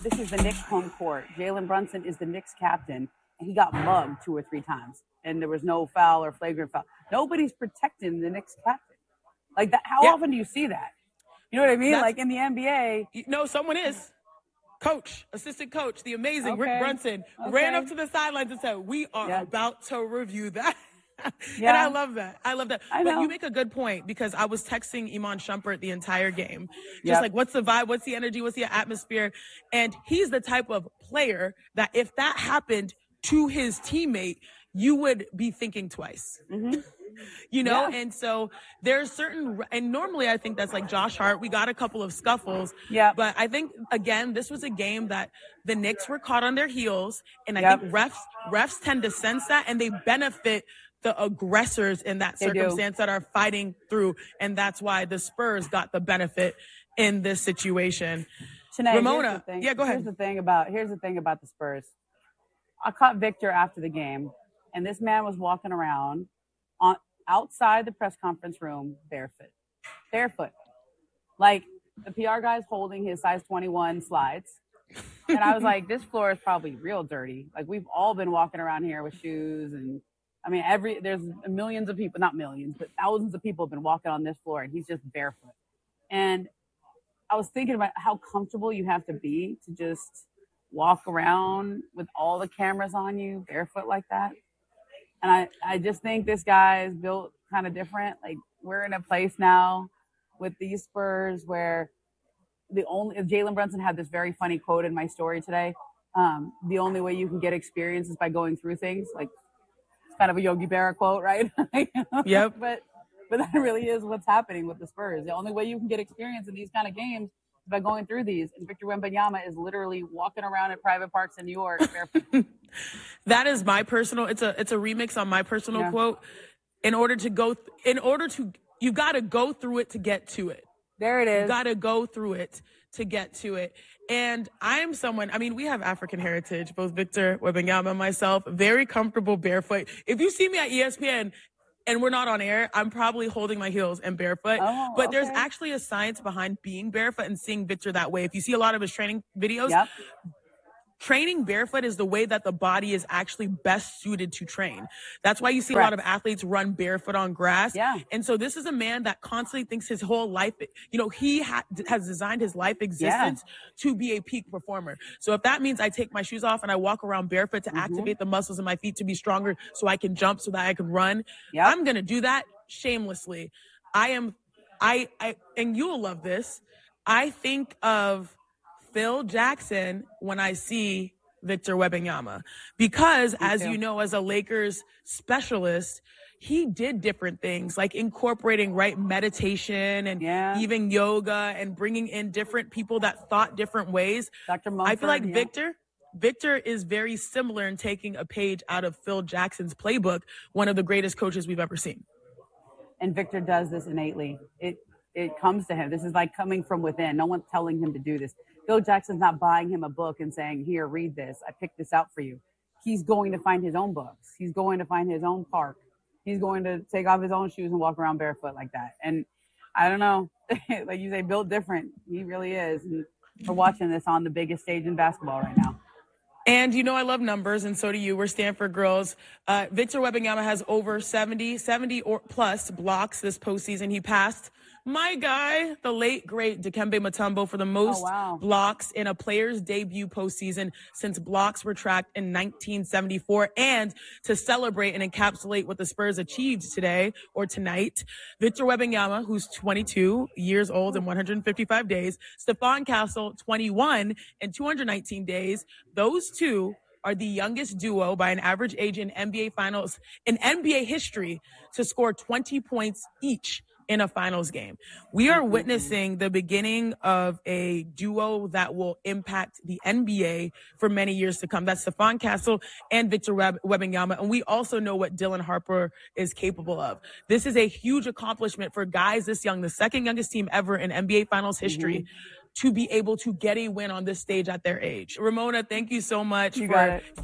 this is the Knicks home court. Jalen Brunson is the Knicks captain, and he got mugged 2 or 3 times, and there was no foul or flagrant foul. Nobody's protecting the Knicks captain. Like that. How often do you see that? You know what I mean? Like in the NBA. No, someone is. Coach, assistant coach, the amazing Rick Brunson ran up to the sidelines and said, we are about to review that. And I love that. I love that. But you make a good point, because I was texting Iman Shumpert the entire game. Just like, what's the vibe? What's the energy? What's the atmosphere? And he's the type of player that if that happened to his teammate, you would be thinking twice. Mm-hmm. You know, and so there's certain, and normally I think that's like Josh Hart. We got a couple of scuffles. But I think, again, this was a game that the Knicks were caught on their heels. And I think refs tend to sense that, and they benefit the aggressors in that circumstance that are fighting through. And that's why the Spurs got the benefit in this situation. Sinead, Ramona, go ahead. Here's the thing about the Spurs. I caught Victor after the game, and this man was walking around outside the press conference room barefoot. Like, the PR guy's holding his size 21 slides. And I was like, this floor is probably real dirty. Like, we've all been walking around here with shoes, and I mean, there's millions of people, not millions, but thousands of people have been walking on this floor, and he's just barefoot. And I was thinking about how comfortable you have to be to just walk around with all the cameras on you barefoot like that. And I just think this guy is built kind of different. Like, we're in a place now with these Spurs where Jalen Brunson had this very funny quote in my story today. The only way you can get experience is by going through things. Like, it's kind of a Yogi Berra quote, right? Yep. But that really is what's happening with the Spurs. The only way you can get experience in these kind of games is by going through these. And Victor Wembanyama is literally walking around at private parks in New York barefoot. That is my personal, it's a remix on my personal quote. You got to go through it to get to it. There it is. You got to go through it to get to it. And I am someone, I mean, we have African heritage, both Victor Wembanyama and myself, very comfortable barefoot. If you see me at ESPN and we're not on air, I'm probably holding my heels and barefoot. But there's actually a science behind being barefoot and seeing Victor that way. If you see a lot of his training videos, training barefoot is the way that the body is actually best suited to train. That's why you see a lot of athletes run barefoot on grass. And so this is a man that constantly thinks his whole life, you know, he has designed his life existence to be a peak performer. So if that means I take my shoes off and I walk around barefoot to activate the muscles in my feet to be stronger so I can jump, so that I can run, I'm going to do that shamelessly. And you'll love this. I think of Phil Jackson when I see Victor Wembanyama, because as you know, as a Lakers specialist, he did different things like incorporating meditation and even yoga and bringing in different people that thought different ways. Dr. Mumford, I feel like Victor is very similar in taking a page out of Phil Jackson's playbook, one of the greatest coaches we've ever seen. And Victor does this innately. It comes to him. This is like coming from within. No one's telling him to do this. Phil Jackson's not buying him a book and saying, here, read this. I picked this out for you. He's going to find his own books. He's going to find his own park. He's going to take off his own shoes and walk around barefoot like that. And I don't know, like you say, built different. He really is. And we're watching this on the biggest stage in basketball right now. And you know I love numbers, and so do you. We're Stanford girls. Victor Wembanyama has over 70 or plus blocks this postseason. He passed my guy, the late, great Dikembe Mutombo, for the most blocks in a player's debut postseason since blocks were tracked in 1974. And to celebrate and encapsulate what the Spurs achieved tonight, Victor Wembanyama, who's 22 years old and 155 days, Stephon Castle, 21 and 219 days. Those two are the youngest duo by an average age in NBA finals, in NBA history, to score 20 points each in a finals game. We are witnessing the beginning of a duo that will impact the NBA for many years to come. That's Stephon Castle and Victor Wembanyama. And we also know what Dylan Harper is capable of. This is a huge accomplishment for guys this young, the second youngest team ever in NBA finals history, to be able to get a win on this stage at their age. Ramona, thank you so much for